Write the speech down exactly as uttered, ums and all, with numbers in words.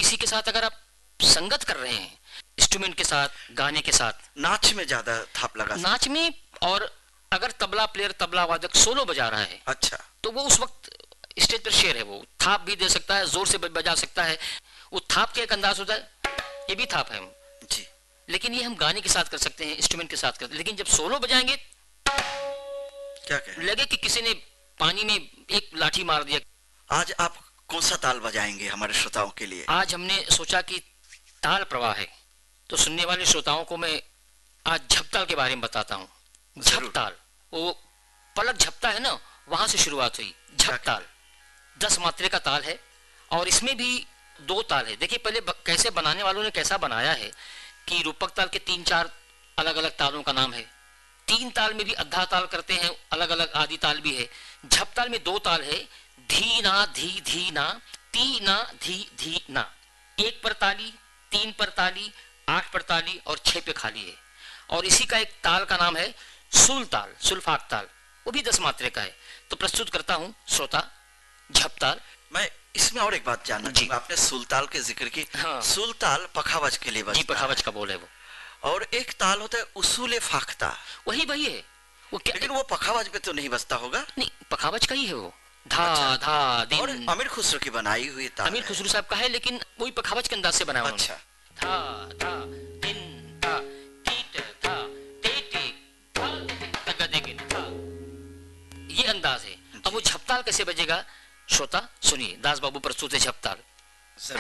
इसी के साथ अगर आप संगत कर रहे हैं, इंस्ट्रूमेंट के साथ, गाने के साथ, नाच में ज्यादा थाप लगा, नाच में, और अगर तबला प्लेयर, तबला वादक सोलो बजा रहा है, अच्छा, तो वो उस वक्त स्टेज पर शेर है, वो थाप भी दे सकता है, जोर से बजा सकता है। वो थाप के एक अंदाज होता है, ये भी थाप है जी, लेकिन ये हम गाने के साथ कर सकते हैं, इंस्ट्रूमेंट के साथ करते हैं। लेकिन जब सोलो बजाएंगे, क्या कहें, लगे कि किसी ने पानी में एक लाठी मार दिया। आज आप कौन सा ताल बजाएंगे हमारे श्रोताओं के लिए? आज हमने सोचा कि ताल प्रवाह है, तो सुनने वाले श्रोताओं को मैं आज झपताल के बारे में बताता हूँ। झपताल, वो पलक झपता है ना, वहां से शुरुआत हुई झपताल। दस मात्रे का ताल है और इसमें भी दो ताल है। देखिए पहले ब, कैसे बनाने वालों ने कैसा बनाया है कि रूपक ताल के तीन चार अलग अलग तालों का नाम है। तीन ताल में भी अद्धा ताल करते हैं, अलग अलग आदि ताल भी है। झपताल में दो ताल है, धी ना धी धी ना, ती ना धी धी ना। एक पर ताली, तीन पर ताली, आठ पर ताली और छह पे खाली है। और इसी का एक ताल का नाम है सुल ताल, सुल्फात ताल, वो भी दस मात्रे का है। तो प्रस्तुत करता हूँ श्रोता झपताल। मैं इसमें और एक बात जानना चाहूंगा, आपने सुलताल के जिक्र की। हाँ। सुलताल पखावज के लिए बजता जी, पखावज का बोल है वो। और एक ताल होता है उसूले फाख्ता, वही वही है वो। क्या लेकिन वो पखावज पे तो नहीं बजता होगा? नहीं, पखावज का ही है वो। धा अच्छा। धा दिन। और अमीर खुसरो की बनाई हुई ताल, अमीर खुसरो साहब का है, लेकिन वही पखावज के अंदाज से बना हुआ। अच्छा, धा धा दिन धा टीट धा टेटे धा तगदेगिन धा, ये अंदाज है। अब वो झपताल कैसे बजेगा श्रोता सुनिए, दास बाबू प्रस्तुत है झपताल।